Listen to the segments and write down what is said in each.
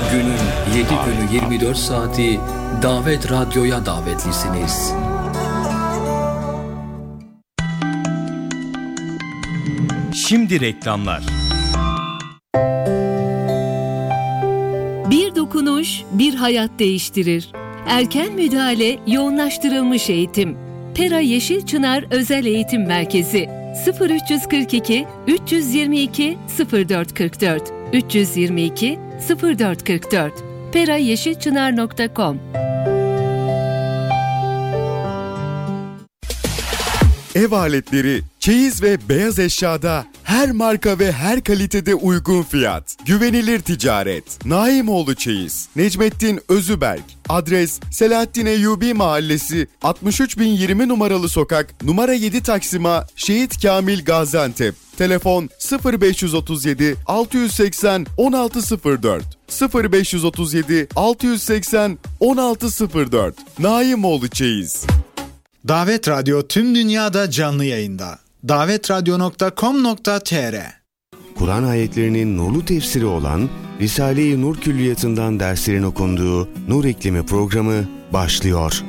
Günün 7 günü 24 saati Davet Radyo'ya davetlisiniz. Şimdi reklamlar. Bir dokunuş, bir hayat değiştirir. Erken müdahale, yoğunlaştırılmış eğitim. Pera Yeşil Çınar Özel Eğitim Merkezi 0342 322 0444 322 0444 perayeşilçınar.com. Ev aletleri, çeyiz ve beyaz eşyada her marka ve her kalitede uygun fiyat. Güvenilir ticaret. Naimoğlu Çeyiz. Necmettin Özüberk. Adres Selahattin Eyyubi Mahallesi 63020 numaralı sokak numara 7 Taksim'a Şehit Kamil Gaziantep. Telefon 0537 680 1604 0537 680 1604. Naimoğlu Çeyiz. Davet Radyo tüm dünyada canlı yayında. davetradyo.com.tr. Kur'an ayetlerinin nurlu tefsiri olan Risale-i Nur Külliyatı'ndan derslerin okunduğu Nur İklimi programı başlıyor.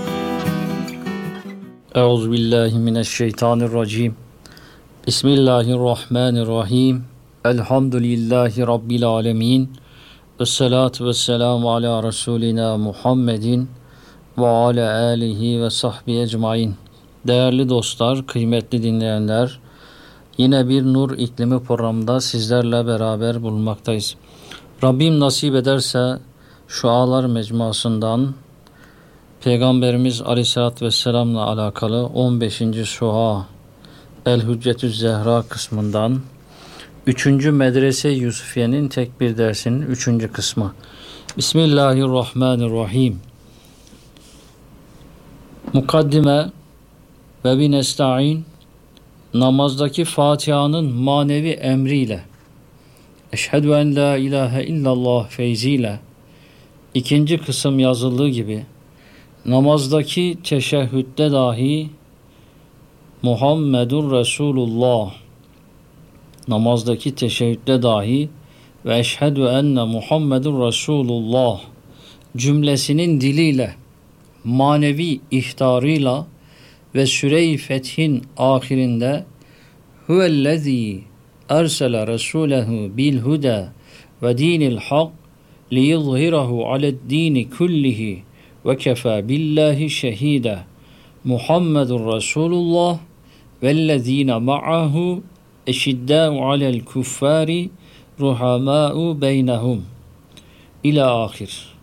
Euzubillahimineşşeytanirracim. Bismillahirrahmanirrahim. Elhamdülillahi Rabbil alemin. Esselatu vesselamu ala Resulina Muhammedin ve ala alihi ve sahbihi ecmain. Değerli dostlar, kıymetli dinleyenler, yine bir Nur İklimi programında sizlerle beraber bulunmaktayız. Rabbim nasip ederse Şualar Mecmuası'ndan Peygamberimiz Aleyhisselatü Vesselam'la alakalı 15. Şua El-Hüccetü Zehra kısmından 3. Medrese Yusufiye'nin tek bir dersinin 3. kısmı. Bismillahirrahmanirrahim. Mukaddime ve binesta'in, namazdaki Fatiha'nın manevi emriyle, eşhedü en la ilahe illallah feyziyle, ikinci kısım yazıldığı gibi, namazdaki teşehhütte dahi Muhammedur Resulullah, namazdaki teşehhütte dahi ve eşhedü enne Muhammedur Resulullah cümlesinin diliyle, manevi ihtarıyla ve Süre-i Fetih'in ahirinde huvellezî ersele resûlehu bil huda ve dinil hak liyuzhirahu ale'd-dîni kullihi ve kefâ billahi şehîde Muhammedur Resulullah vellezîne ma'ahu eşiddâ'u alel kuffâri ruhamâ'u beynehum ila ahir.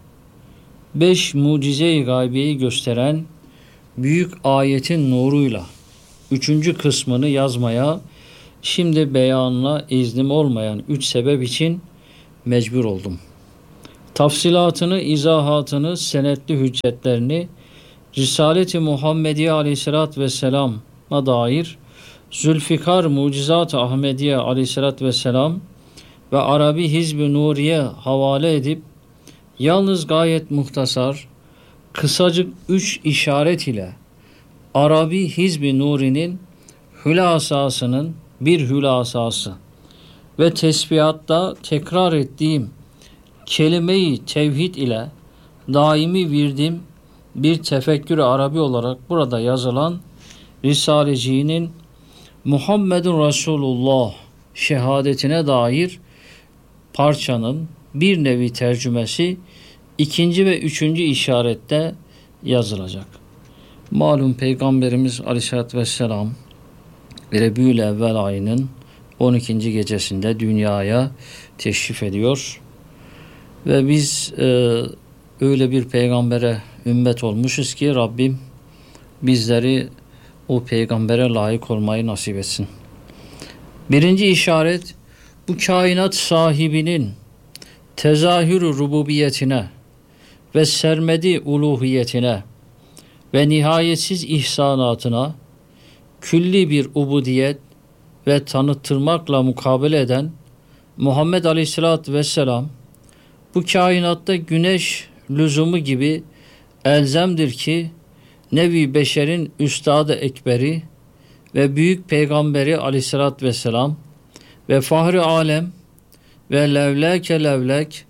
5 mucize-i gaybiyeyi gösteren büyük ayetin nuruyla 3. kısmını yazmaya şimdi beyanına iznim olmayan 3 sebep için mecbur oldum. Tafsilatını, izahatını, senetli hüccetlerini Risalet-i Muhammediye Aleyhisselatü Vesselam'a dair Zülfikar Mucizat-ı Ahmediye Aleyhisselatü Vesselam ve Arabi Hizb-i Nuriye havale edip yalnız gayet muhtasar, kısacık 3 işaret ile Arabi Hizb-i Nuri'nin hülasasının bir hülasası ve tesbihatta tekrar ettiğim kelime-i tevhid ile daimi virdim bir tefekkür-i Arabi olarak burada yazılan Risaleciğinin Muhammedun Resulullah şehadetine dair parçanın bir nevi tercümesi 2. ve 3. işarette yazılacak. Malum Peygamberimiz Aleyhisselatü Vesselam Rebiyül-Evvel ayının 12. gecesinde dünyaya teşrif ediyor. Ve biz öyle bir peygambere ümmet olmuşuz ki Rabbim bizleri o peygambere layık olmayı nasip etsin. 1. işaret, bu kainat sahibinin tezahür-ü rububiyetine ve sermedi uluhiyetine ve nihayetsiz ihsanatına külli bir ubudiyet ve tanıttırmakla mukabele eden Muhammed Aleyhisselatü Vesselam, bu kainatta güneş lüzumu gibi elzemdir ki nevi beşerin üstadı ekberi ve büyük peygamberi Aleyhisselatü Vesselam ve fahri alem ve levleke levlek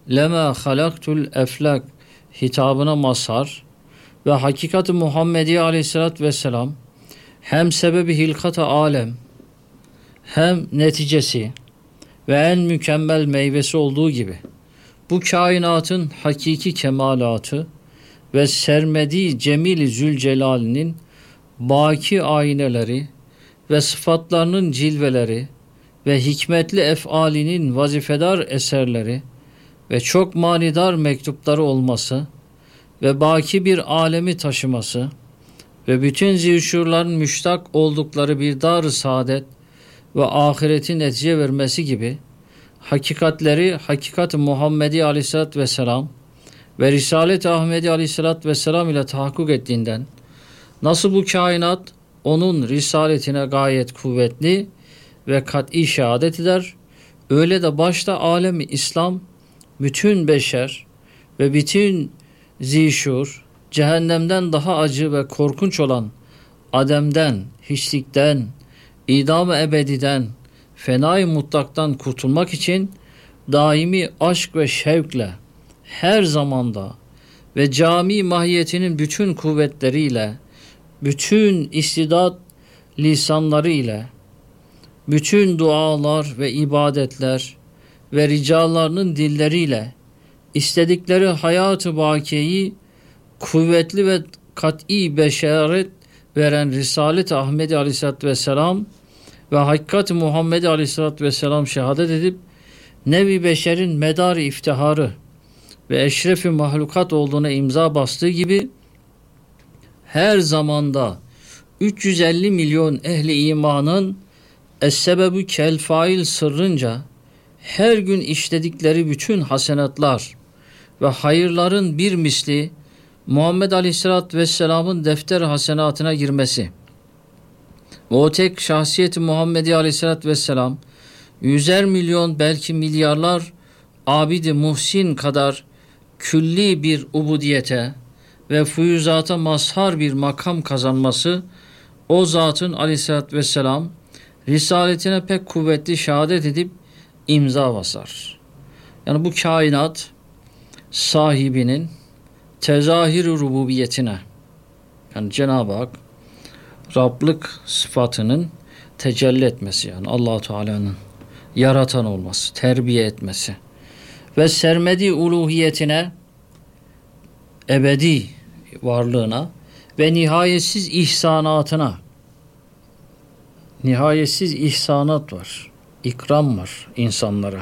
lema halaktul eflak hitabına mazhar ve hakikat-ı Muhammediye aleyhissalatü vesselam hem sebebi hilkat-ı alem hem neticesi ve en mükemmel meyvesi olduğu gibi bu kainatın hakiki kemalatı ve sermedi cemil-i zülcelalinin baki ayneleri ve sıfatlarının cilveleri ve hikmetli efalinin vazifedar eserleri ve çok manidar mektupları olması ve baki bir alemi taşıması ve bütün zihşurların müştak oldukları bir dar-ı saadet ve ahiretin netice vermesi gibi hakikatleri hakikat-ı Muhammedi aleyhissalatü vesselam ve Risalet-i Ahmedi aleyhissalatü vesselam ile tahakkuk ettiğinden nasıl bu kainat onun risaletine gayet kuvvetli ve kat'i şehadet eder, öyle de başta alemi İslam, bütün beşer ve bütün zişur, cehennemden daha acı ve korkunç olan ademden, hiçlikten, idam-ı ebediden, fenai mutlaktan kurtulmak için daimi aşk ve şevkle her zamanda ve cami mahiyetinin bütün kuvvetleriyle, bütün istidat lisanları ile, bütün dualar ve ibadetler ve ricalarının dilleriyle istedikleri hayat-ı bakiyeyi kuvvetli ve kat'i beşaret veren Risalet-i Ahmedi aleyhissalatü vesselam ve Hakikat-ı Muhammedi aleyhissalatü vesselam şehadet edip nevi beşerin medar-ı iftiharı ve eşref-i mahlukat olduğuna imza bastığı gibi her zamanda 350 milyon ehli imanın es-sebebu kel fail sırrınca her gün işledikleri bütün hasenatlar ve hayırların bir misli Muhammed Aleyhisselatü Vesselam'ın defter hasenatına girmesi ve o tek şahsiyeti Muhammedi Aleyhisselatü Vesselam 100'er milyon belki milyarlar abid-i muhsin kadar külli bir ubudiyete ve fuyuzata mazhar bir makam kazanması o zatın Aleyhisselatü Vesselam risaletine pek kuvvetli şehadet edip imza basar. Yani bu kainat sahibinin tezahir-i rububiyetine, yani Cenab-ı Hak Rablık sıfatının tecelli etmesi, yani Allah-u Teala'nın yaratan olması, terbiye etmesi ve sermedi uluhiyetine, ebedi varlığına ve nihayetsiz ihsanatına, nihayetsiz ihsanat var, ikram var insanlara.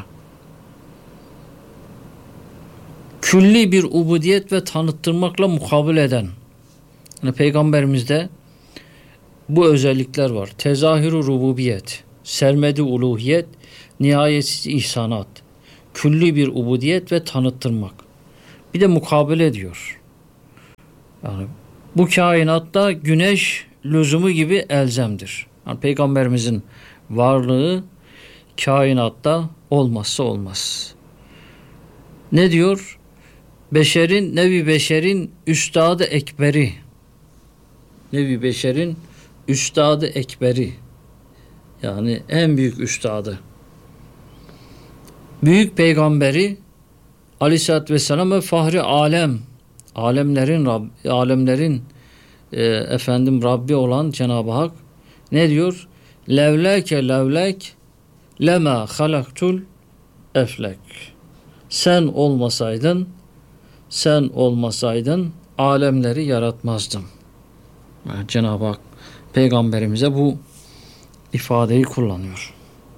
Külli bir ubudiyet ve tanıttırmakla mukabil eden, yani Peygamberimizde bu özellikler var. Tezahür-ü rububiyet, sermedi uluhiyet, nihayetsiz ihsanat, külli bir ubudiyet ve tanıttırmak. Bir de mukabele ediyor. Yani bu kainatta güneş lüzumu gibi elzemdir. Yani Peygamberimizin varlığı kainatta olmazsa olmaz. Ne diyor? Beşerin, nevi beşerin üstadı ekberi. Nevi beşerin üstadı ekberi. Yani en büyük üstadı. Büyük peygamberi Aleyhisselatü Vesselam ve fahri alem. Alemlerin Rabbi olan Cenab-ı Hak ne diyor? Levleke levlek lema halaktul eflek. Sen olmasaydın alemleri yaratmazdım. Yani Cenab-ı Hak Peygamberimize bu ifadeyi kullanıyor.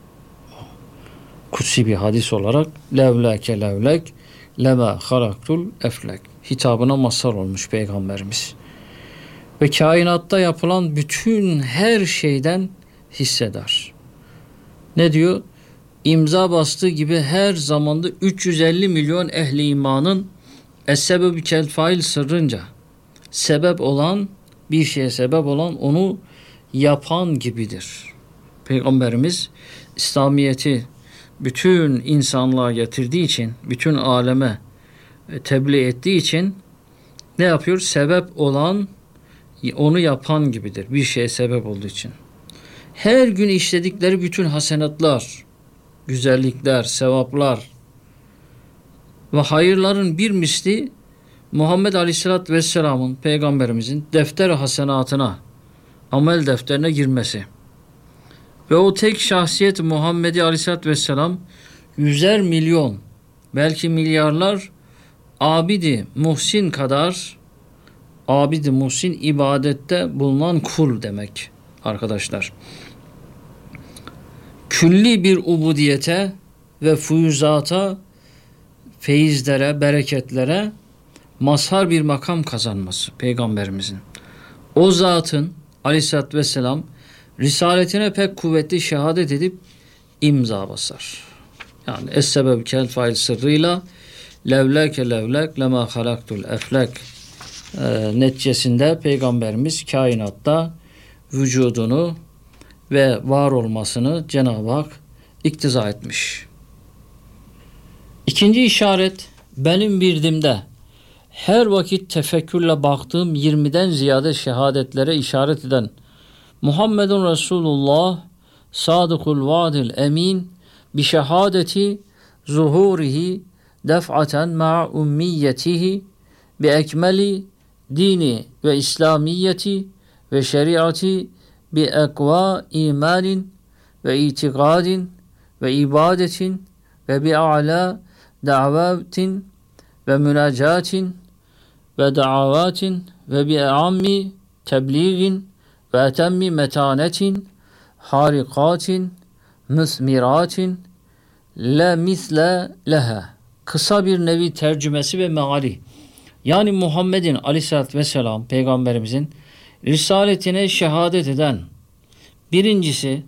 Kutsi bir hadis olarak levleke levlek lema halaktul eflek hitabına mazhar olmuş Peygamberimiz. Ve kainatta yapılan bütün her şeyden hissedar. Ne diyor? İmza bastığı gibi her zamanda 350 milyon ehli imanın es-sebebü kel fail sırrınca sebep olan, bir şeye sebep olan onu yapan gibidir. Peygamberimiz İslamiyet'i bütün insanlığa getirdiği için, bütün aleme tebliğ ettiği için ne yapıyor? Sebep olan onu yapan gibidir. Bir şeye sebep olduğu için. Her gün işledikleri bütün hasenatlar, güzellikler, sevaplar ve hayırların bir misli Muhammed Aleyhisselatü Vesselam'ın, Peygamberimizin defter-i hasenatına, amel defterine girmesi. Ve o tek şahsiyet Muhammedi Aleyhisselatü Vesselam 100'er milyon, belki milyarlar abidi muhsin kadar, abidi muhsin ibadette bulunan kul demek arkadaşlar. Külli bir ubudiyete ve fuyuzata, feyizlere, bereketlere mazhar bir makam kazanması Peygamberimizin. O zatın Aleyhisselatü Vesselam risaletine pek kuvvetli şehadet edip imza basar. Yani es-sebeb kel fail sırrıyla levleke levlek lema halaktul eflek neticesinde Peygamberimiz kainatta vücudunu ve var olmasını Cenab-ı Hak iktiza etmiş. İkinci işaret, benim birdimde her vakit tefekkürle baktığım 20'den ziyade şehadetlere işaret eden Muhammedun Resulullah sadıkul vaadil emin bi şehadeti zuhurihi def'aten ma'a ummiyetihi bi ekmeli dini ve İslamiyeti ve şeriatı bi ekva imanin ve itikadin ve ibadetin ve bi a'la da'vatin ve münacatin ve da'avatin ve bi ammi tebliğin ve etemmi metanetin harikatin müsmiratin la misle leha. Kısa bir nevi tercümesi ve meali. Yani Muhammed'in Aleyhisselatü Vesselam Peygamberimizin risaletine şehadet eden birincisi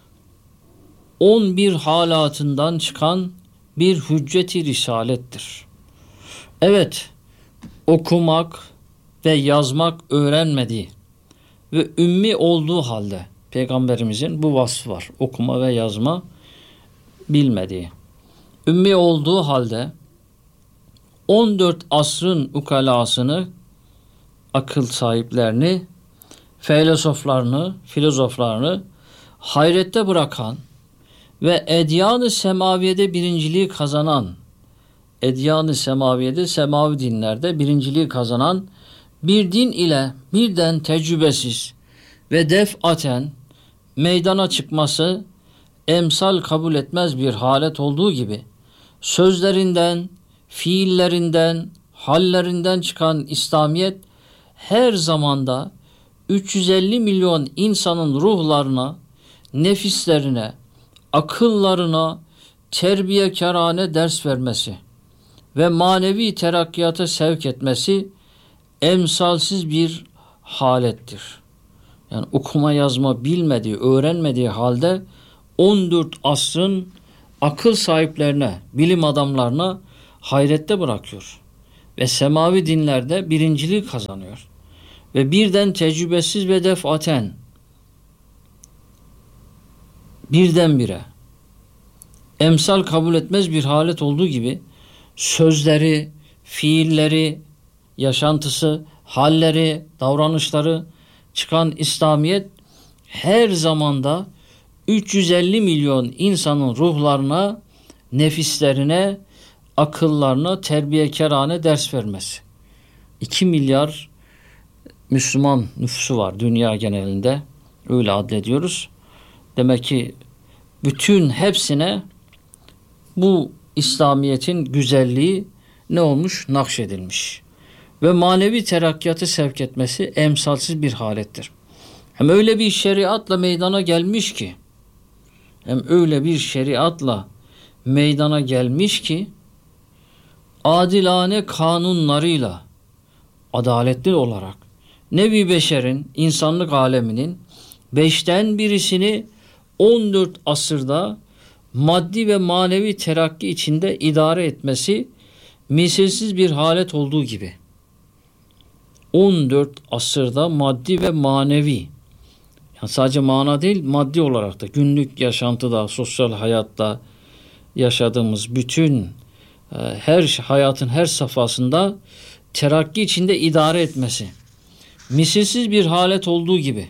11 halatından çıkan bir hücceti risalettir. Evet, okumak ve yazmak öğrenmediği ve ümmi olduğu halde Peygamberimizin bu vasfı var. Okuma ve yazma bilmediği. Ümmi olduğu halde 14 asrın ukalasını, akıl sahiplerini, filozoflarını hayrette bırakan ve edyan-ı semaviyede birinciliği kazanan, edyan-ı semaviyede, semavi dinlerde birinciliği kazanan bir din ile birden tecrübesiz ve defaten meydana çıkması emsal kabul etmez bir halet olduğu gibi sözlerinden, fiillerinden, hallerinden çıkan İslamiyet her zamanda 350 milyon insanın ruhlarına, nefislerine, akıllarına terbiyekârane ders vermesi ve manevi terakkiyata sevk etmesi emsalsiz bir halettir. Yani okuma yazma bilmediği, öğrenmediği halde 14 asrın akıl sahiplerine, bilim adamlarına hayrette bırakıyor. Ve semavi dinlerde birinciliği kazanıyor. Ve birden tecrübesiz ve defaten birdenbire emsal kabul etmez bir halet olduğu gibi sözleri, fiilleri, yaşantısı, halleri, davranışları çıkan İslamiyet her zamanda 350 milyon insanın ruhlarına, nefislerine, akıllarına terbiyekârane ders vermesi. 2 milyar Müslüman nüfusu var dünya genelinde. Öyle addediyoruz. Demek ki bütün hepsine bu İslamiyet'in güzelliği ne olmuş? Nakşedilmiş. Ve manevi terakkiyatı sevk etmesi emsalsiz bir halettir. Hem öyle bir şeriatla meydana gelmiş ki, adilane kanunlarıyla, adaletli olarak, Nevi Beşer'in, insanlık aleminin 5'ten birisini 14 asırda maddi ve manevi terakki içinde idare etmesi misilsiz bir halet olduğu gibi 14 asırda maddi ve manevi, yani sadece mana değil, maddi olarak da günlük yaşantıda, sosyal hayatta yaşadığımız bütün hayatın her safhasında terakki içinde idare etmesi misilsiz bir halet olduğu gibi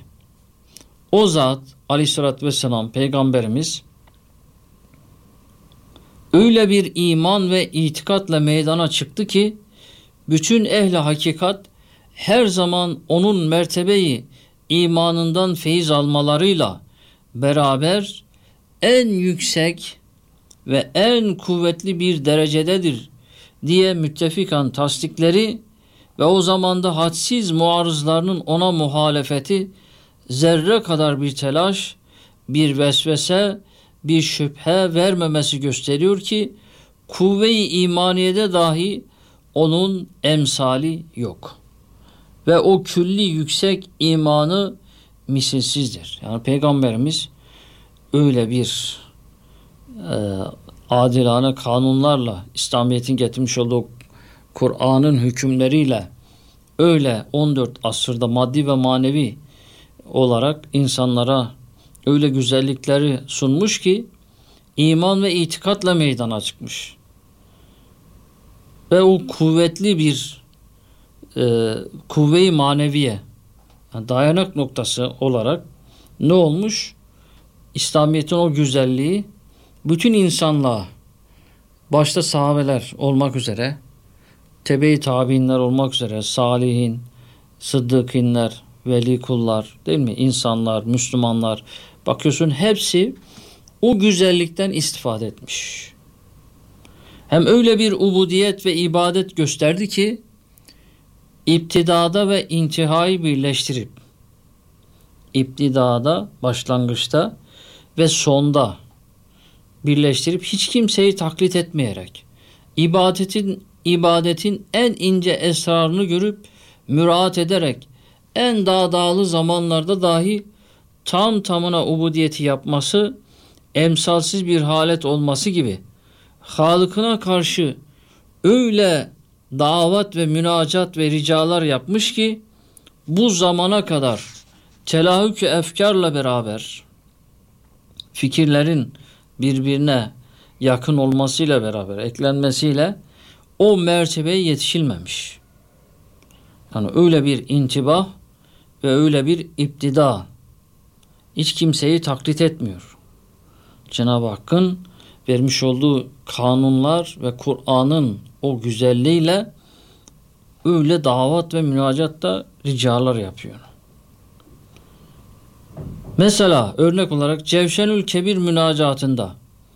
o zat Aleyhisselatü Vesselam Peygamberimiz öyle bir iman ve itikatla meydana çıktı ki bütün ehli hakikat her zaman onun mertebeyi imanından feyiz almalarıyla beraber en yüksek ve en kuvvetli bir derecededir diye müttefikan tasdikleri ve o zamanda hadsiz muarızlarının ona muhalefeti zerre kadar bir telaş, bir vesvese, bir şüphe vermemesi gösteriyor ki kuvve-i imaniyede dahi onun emsali yok. Ve o külli yüksek imanı misilsizdir. Yani Peygamberimiz öyle bir adilane kanunlarla, İslamiyet'in getirmiş olduğu Kur'an'ın hükümleriyle öyle 14 asırda maddi ve manevi olarak insanlara öyle güzellikleri sunmuş ki iman ve itikatla meydana çıkmış. Ve o kuvvetli bir kuvve-i maneviye, yani dayanak noktası olarak ne olmuş? İslamiyet'in o güzelliği bütün insanlığa, başta sahabeler olmak üzere, tebe-i tabiinler olmak üzere, salihin, sıddıkinler, veli kullar, değil mi? İnsanlar, Müslümanlar, bakıyorsun hepsi o güzellikten istifade etmiş. Hem öyle bir ubudiyet ve ibadet gösterdi ki İptidada ve intihayı birleştirip İptidada, başlangıçta ve sonda birleştirip hiç kimseyi taklit etmeyerek ibadetin en ince esrarını görüp müraat ederek en dağdağlı zamanlarda dahi tam tamına ubudiyeti yapması, emsalsiz bir halet olması gibi Halık'ına karşı öyle davet ve münacat ve ricalar yapmış ki bu zamana kadar telahhük-ü efkarla beraber fikirlerin birbirine yakın olmasıyla beraber eklenmesiyle o mertebeye yetişilmemiş. Yani öyle bir intibah ve öyle bir iptida, hiç kimseyi taklit etmiyor. Cenab-ı Hakk'ın vermiş olduğu kanunlar ve Kur'an'ın o güzelliğiyle öyle davet ve münacatta ricalar yapıyor. Mesela örnek olarak Cevşenül Kebir münacatında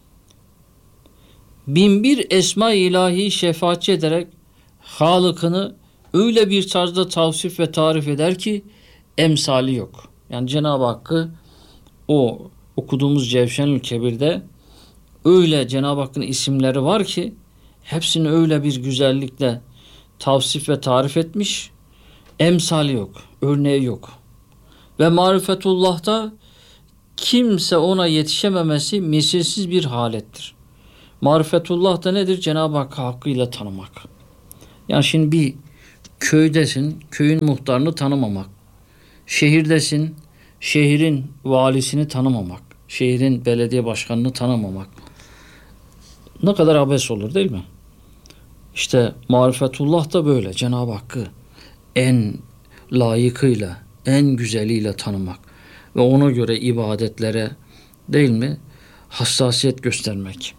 1001 esma-i ilahi şefaatçi ederek Halık'ını öyle bir tarzda tavsif ve tarif eder ki emsali yok. Yani Cenab-ı Hakk'ı o okuduğumuz Cevşenül Kebir'de öyle Cenab-ı Hakk'ın isimleri var ki hepsini öyle bir güzellikle tavsif ve tarif etmiş. Emsali yok, örneği yok. Ve marifetullah'ta kimse ona yetişememesi misilsiz bir halettir. Marifetullah da nedir? Cenab-ı Hakk'ı hakkıyla tanımak. Yani şimdi bir köydesin, köyün muhtarını tanımamak. Şehirdesin, şehrin valisini tanımamak. Şehrin belediye başkanını tanımamak. Ne kadar abes olur değil mi? İşte marifetullah da böyle. Cenab-ı Hakk'ı en layıkıyla, en güzeliyle tanımak ve ona göre ibadetlere, değil mi, hassasiyet göstermek.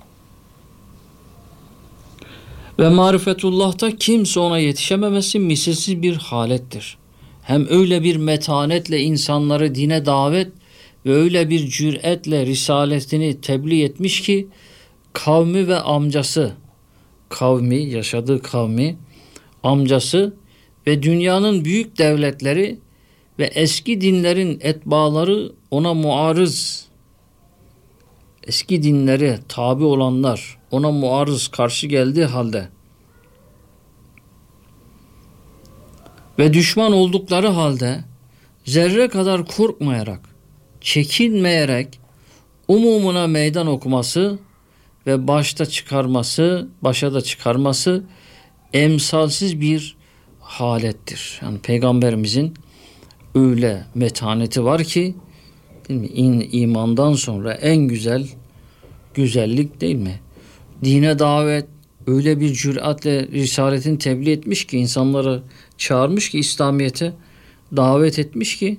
Ve marifetullah'ta kimse ona yetişememesi misilsiz bir halettir. Hem öyle bir metanetle insanları dine davet ve öyle bir cüretle risaletini tebliğ etmiş ki kavmi ve amcası, yaşadığı kavmi, amcası ve dünyanın büyük devletleri ve eski dinlerin etbaları ona muarız, eski dinlere tabi olanlar ona muarız karşı geldiği halde ve düşman oldukları halde zerre kadar korkmayarak, çekinmeyerek umumuna meydan okuması ve başa da çıkarması emsalsiz bir halettir. Yani Peygamberimizin öyle metaneti var ki, değil mi? İmandan sonra en güzel güzellik, değil mi? Dine davet öyle bir cüretle risaletin tebliğ etmiş ki, insanları çağırmış ki, İslamiyet'e davet etmiş ki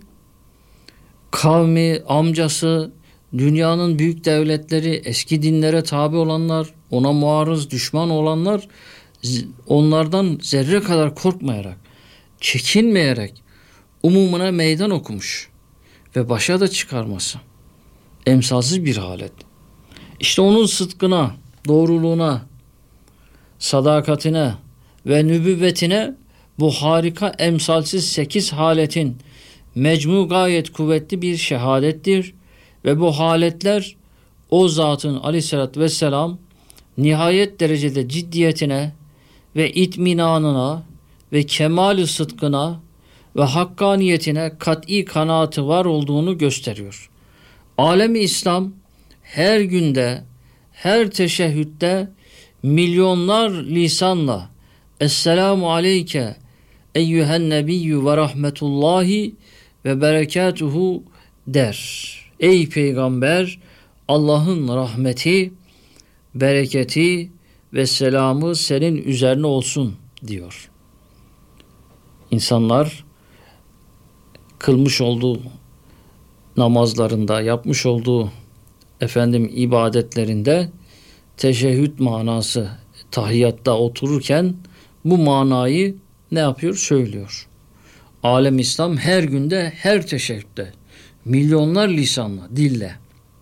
kavmi, amcası, dünyanın büyük devletleri, eski dinlere tabi olanlar ona muarız, düşman olanlar onlardan zerre kadar korkmayarak, çekinmeyerek umumuna meydan okumuş ve başa da çıkarması emsalsiz bir halet. İşte onun sıdkına, doğruluğuna, sadakatine ve nübüvvetine bu harika emsalsiz 8 haletin mecmu gayet kuvvetli bir şehadettir ve bu haletler o zatın aleyhissalatü vesselam nihayet derecede ciddiyetine ve itminanına ve kemal-i sıdkına ve hakkaniyetine kat'i kanaatı var olduğunu gösteriyor. Alem-i İslam her günde, her teşehhütte milyonlar lisanla Esselamu aleyke eyyühen nebiyyü ve rahmetullahi ve berekatuhu der. Ey peygamber, Allah'ın rahmeti, bereketi ve selamı senin üzerine olsun diyor. İnsanlar kılmış olduğu namazlarında, yapmış olduğu ibadetlerinde teşehhüd manası, tahiyyatta otururken bu manayı ne yapıyor? Söylüyor. Alem İslam her günde, her teşehhütte milyonlar lisanla, dille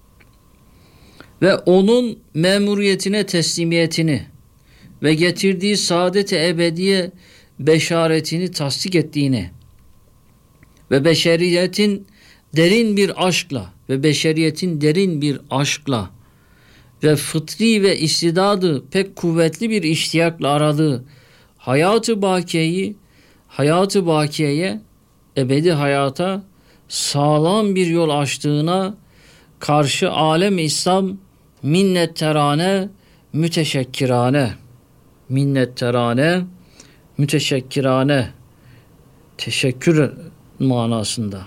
ve onun memuriyetine teslimiyetini ve getirdiği saadet-i ebediye beşaretini tasdik ettiğini ve beşeriyetin derin bir aşkla ve fıtri ve istidadı pek kuvvetli bir iştiyakla aradığı hayat-ı bakiyeye, ebedi hayata sağlam bir yol açtığına karşı alem-i İslam minnetterane, müteşekkirane, teşekkür manasında.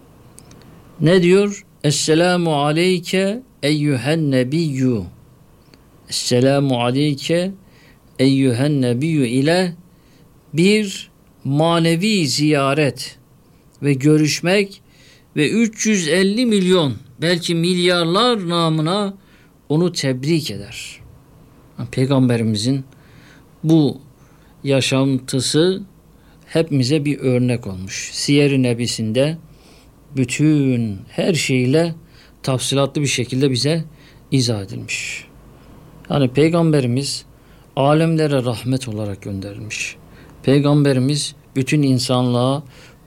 Ne diyor? Esselamu aleyke eyyühen nebiyyü. Esselamu aleyke eyyühen nebiyyü ile bir manevi ziyaret ve görüşmek ve 350 milyon belki milyarlar namına onu tebrik eder. Peygamberimizin bu yaşantısı hepimize bir örnek olmuş. Siyer-i Nebisi'nde bütün her şeyle tafsilatlı bir şekilde bize izah edilmiş. Yani Peygamberimiz alemlere rahmet olarak gönderilmiş. Peygamberimiz bütün insanlığa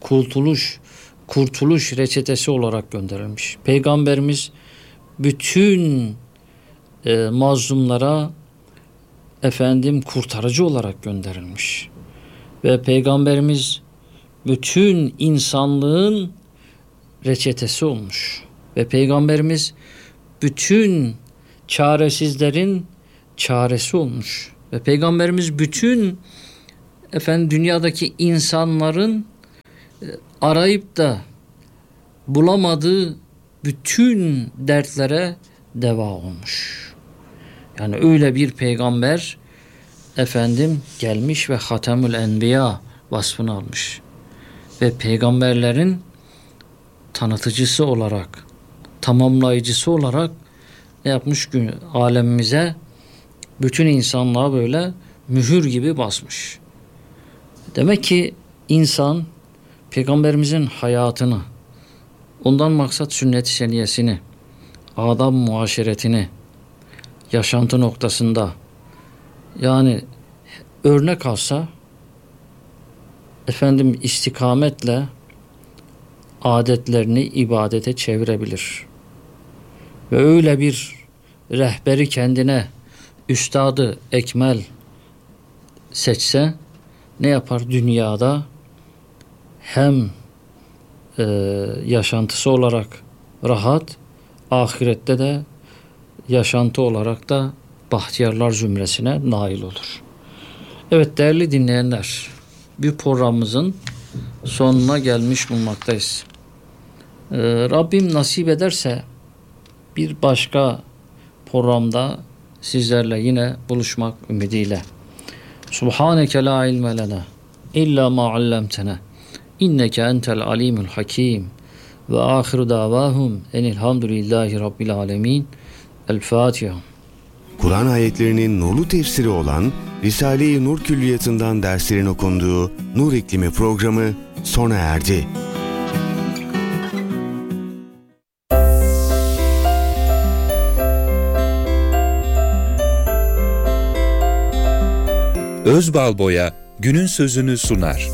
kurtuluş reçetesi olarak gönderilmiş. Peygamberimiz bütün mazlumlara kurtarıcı olarak gönderilmiş. Ve Peygamberimiz bütün insanlığın reçetesi olmuş. Ve Peygamberimiz bütün çaresizlerin çaresi olmuş. Ve Peygamberimiz bütün dünyadaki insanların arayıp da bulamadığı bütün dertlere deva olmuş. Yani öyle bir peygamber gelmiş ve Hatemül Enbiya vasfını almış. Ve peygamberlerin tanıtıcısı olarak, tamamlayıcısı olarak ne yapmış? Alemimize, bütün insanlığa böyle mühür gibi basmış. Demek ki insan Peygamberimizin hayatını, ondan maksat sünnet-i seniyesini, adab muaşeretini, yaşantı noktasında yani örnek alsa istikametle adetlerini ibadete çevirebilir. Ve öyle bir rehberi kendine üstadı ekmel seçse ne yapar? Dünyada hem yaşantısı olarak rahat, ahirette de yaşantı olarak da bahtiyarlar zümresine nail olur. Evet değerli dinleyenler, bir programımızın sonuna gelmiş bulunmaktayız. Rabbim nasip ederse bir başka programda sizlerle yine buluşmak ümidiyle. Subhaneke la ilme lena illa ma allamtena inneke entel alimul hakim ve ahiru davahum enilhamdülillahi rabbil alemin. El Fatiha. Kur'an ayetlerinin nurlu tefsiri olan Risale-i Nur Külliyatı'ndan derslerin okunduğu Nur İklimi programı sona erdi. Özbalboya günün sözünü sunar.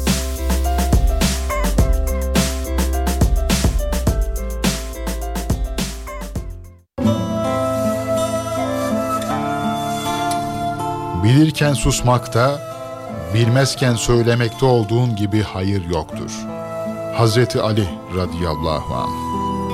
Bilirken susmakta, bilmezken söylemekte olduğun gibi hayır yoktur. Hazreti Ali radıyallahu anh.